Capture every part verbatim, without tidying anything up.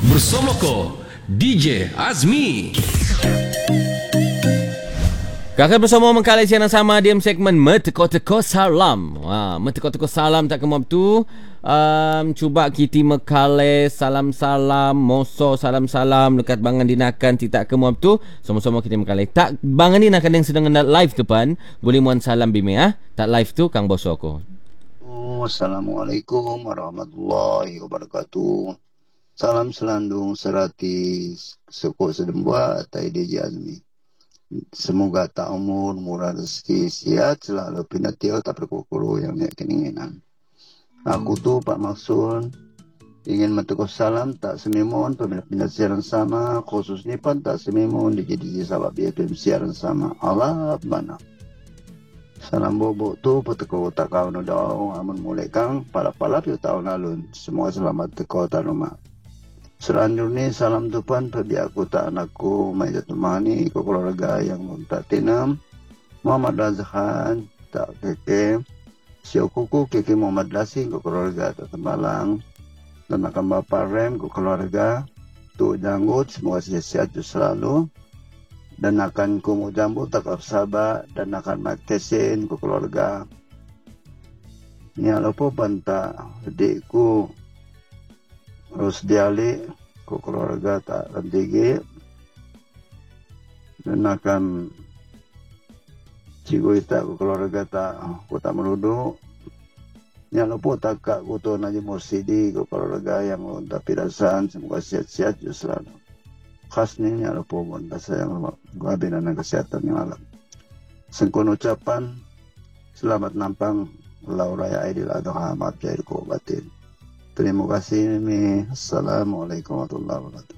bersama ko D J Azmi. Kakak bersama mengkali siaran sama di segmen Meteko-teko Salam. Ha, Meteko-teko Salam tak kemap tu. Um, cuba kita mekale salam-salam, moso salam-salam dekat bangan dinakan tidak kemap tu. Sama-sama kita mekale. Tak bangan dinakan yang sedang nak live depan, boleh muan salam bime ah. Tak live tu Kang Boso aku. Oh, Assalamualaikum warahmatullahi wabarakatuh. Salam selandung serati sekok sedembuat tai D J Azmi. Semoga tak umur, murah rezeki, sihat, selalu pinatio tak berkukuru yang nak keinginan. Aku tu Pak Maksun, ingin menteguh salam tak sememon, pemilik siaran sama, khusus ni pun tak sememon, dijadi sahabat biar siaran sama. Allah mana. Salam bobok tu, peteguh tak kau no daung, amun mulai kang, palap-palap yu tahun alun. Semua selamat teko tanuma. Selanjutnya salam tupan bagi aku tak anakku mai jatumani ke keluarga yang tak tinam Muhammad Razhan tak keke sio kuku keke Muhammad Lasi ke keluarga tak tembalang dan akan bapa rem ke keluarga tu janggut semoga sehat selalu dan akan kumu jambu tak sabar dan akan maktesin ke keluarga ni alopo banta adikku harus dialik ke keluarga tak rentigi dan akan cikgu kita ke keluarga tak ku tak meluduk yang lupa tak kak ku tu Najib Mursidi ke keluarga yang tak pirasan semoga sihat-sihat je selalu khas ni yang lupa pun rasa yang guabin dan kesehatan yang alam sengkun ucapan selamat nampang Laura Raya Aidil Adha maaf jahil ku batin. Terima kasih Mi. Assalamualaikum warahmatullahi wabarakatuh.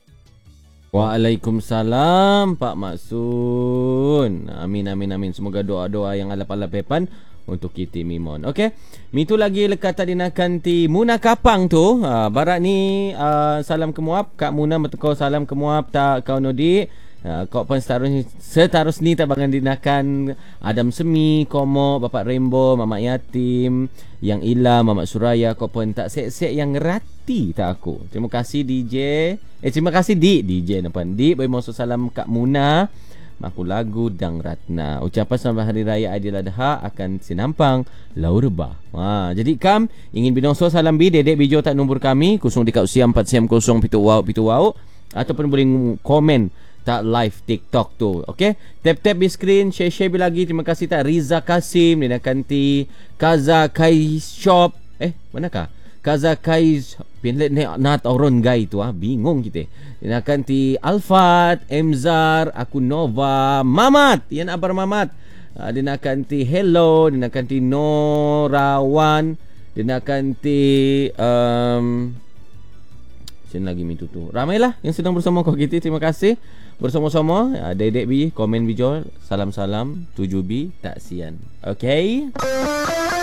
Waalaikumsalam Pak Maksun. Amin amin amin. Semoga doa-doa yang alap-alap pepan untuk kita mimon. Okey. Mi tu lagi lekat tadi nak kanti Muna Kapang tu. Ha, barat ni uh, salam ke muap Kak Muna meteko salam ke muap tak kau nodi. Uh, kau pun seterus, seterus ni tak bangan dinakan Adam Semi, Komo, Bapak Rainbow, Mamak Yatim, Yang Ila, Mamak Suraya. Kau pun tak sek-sek yang ngerati tak aku. Terima kasih D J. Eh terima kasih Dik D J nampan Dik. Bagi maksud salam Kak Muna. Maku lagu Dang Ratna. Ucapan selamat Hari Raya Aidiladha akan sinampang lau rebah. Ha, jadi kam ingin binoso salam bi dedek bijo tak nombor kami kosong dekat usia empat siam kosong pitu wau pitu wau ataupun boleh komen tak live TikTok tu. Okay, tap-tap di screen, share-share lagi. Terima kasih tak Riza Kasim, Dina Kanti, Kaza Kai Shop. Eh, manakah? Kaza Kai Pinlet ni nat orang guy tu ah, bingung kita. Dina Kanti Alfat, Emzar, aku Nova, Mamat, Yan Abar Mamat. Uh, Dina Kanti Hello, Dina Kanti Norawan, Dina Kanti um, sini lagi mintu tu. Ramailah yang sedang bersama kau kita. Terima kasih. Bersama-sama uh, Dedek B komen bijol. Salam-salam tujuh B tak sian. Okay.